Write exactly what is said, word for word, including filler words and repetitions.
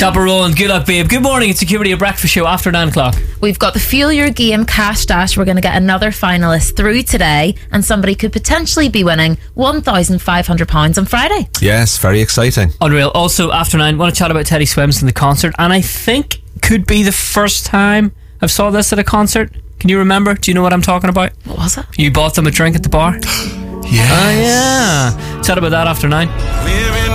Chopper Roland, good luck, babe. Good morning. It's Security, a breakfast show after nine o'clock. We've got the Fuel Your Game Cash Dash. We're going to get another finalist through today, and somebody could potentially be winning one thousand five hundred pounds on Friday. Yes, very exciting. Unreal. Also, after nine, want to chat about Teddy Swims and the concert, and I think could be the first time I've saw this at a concert. Can you remember? Do you know what I'm talking about? What was it? You bought them a drink at the bar? Yes. Oh, yeah. Chat about that after nine.